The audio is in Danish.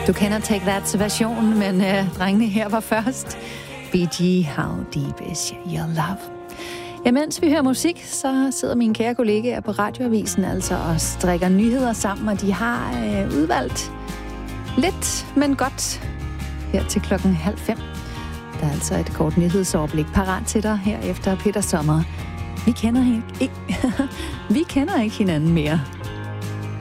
Du kender Take That's version, men drengene her var først. BG, How Deep Is Your Love? Ja, mens vi hører musik, så sidder mine kære kollegaer på Radioavisen altså og strikker nyheder sammen, og de har udvalgt lidt, men godt her til 4:30. Der er altså et kort nyhedsoverblik parat til dig her efter Peter Sommer. Vi kender ikke hinanden mere.